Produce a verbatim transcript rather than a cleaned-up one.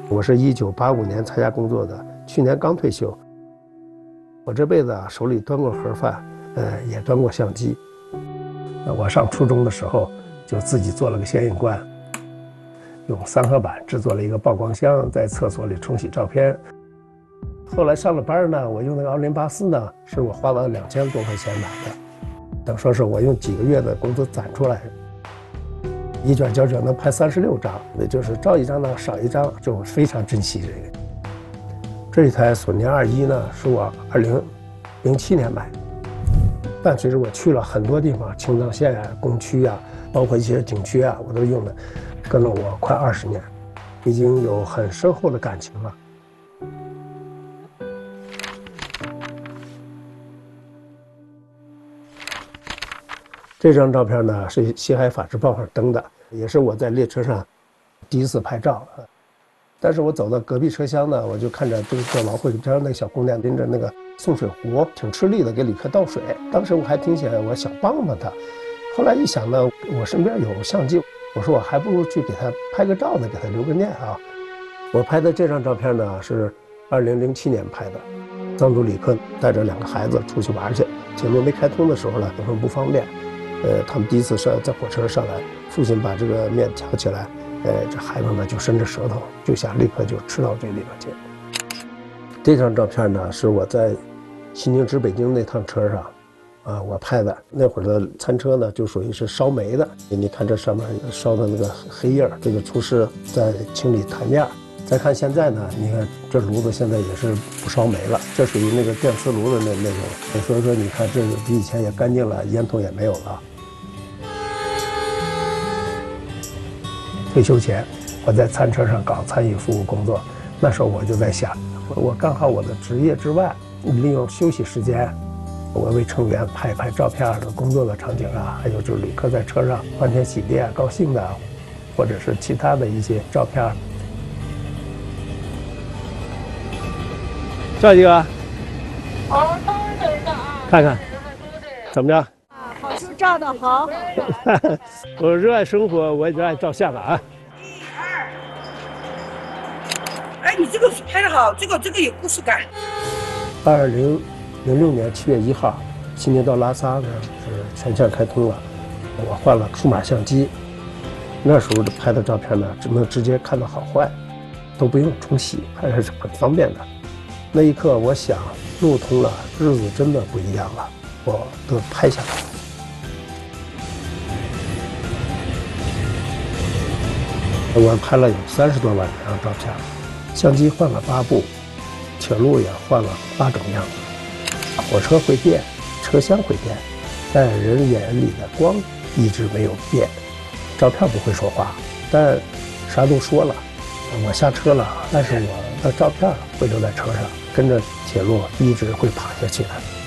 我是一九八五年参加工作的，去年刚退休。我这辈子啊，手里端过盒饭，呃，也端过相机。我上初中的时候就自己做了个显影罐，用三合板制作了一个曝光箱，在厕所里冲洗照片。后来上了班呢，我用那个奥林巴斯呢，是我花了两千多块钱买的，等说是我用几个月的工资攒出来。一卷胶卷能拍三十六张，也就是照一张呢少一张，就非常珍惜这个。这一台索尼 二一呢，是我二零零七年买的，伴随着我去了很多地方，青藏线啊、工区啊，包括一些景区啊，我都用的，跟了我快二十年，已经有很深厚的感情了。这张照片呢是西海法制报上登的，也是我在列车上第一次拍照。但是我走到隔壁车厢呢，我就看着这个老火车上那个小姑娘拎着那个送水壶，挺吃力的给旅客倒水。当时我还挺想我想帮帮她，后来一想呢，我身边有相机，我说我还不如去给她拍个照呢，给她留个念啊。我拍的这张照片呢是二零零七年拍的，藏族旅客带着两个孩子出去玩去，铁路没开通的时候呢，有时候不方便。呃，他们第一次上在火车上来，父亲把这个面挑起来，呃，这孩子们就伸着舌头，就想立刻就吃到嘴里边去。这张照片呢，是我在西宁至北京那趟车上，啊，我拍的。那会儿的餐车呢，就属于是烧煤的，你看这上面烧的那个黑印儿，这个厨师在清理台面。再看现在呢，你看这炉子现在也是不烧煤了，这属于那个电磁炉的那那种，所以说你看这比以前也干净了，烟头也没有了。退休前，我在餐车上搞餐饮服务工作，那时候我就在想，我干好我的职业之外，利用休息时间，我为乘员拍一拍照片的工作的场景啊，还有就是旅客在车上欢天喜地啊、高兴的，或者是其他的一些照片。照几个？ 哦，当然的啊。 看看，怎么样？ 啊，好处照得好。 我热爱生活，我也热爱照相了啊。 一二。哎，你这个拍得好，这个这个有故事感。 二零零六年七月一号，西宁到拉萨呢是全线开通了，我换了数码相机，那时候拍的照片呢，只能直接看到好坏，都不用冲洗，还是很方便的。那一刻，我想路通了，日子真的不一样了，我都拍下来了。我拍了有三十多万张照片，相机换了八部，铁路也换了八种样子，火车会变，车厢会变，但人眼里的光一直没有变。照片不会说话，但啥都说了。我下车了，但是我的照片会留在车上，跟着铁路一直会跑下去的。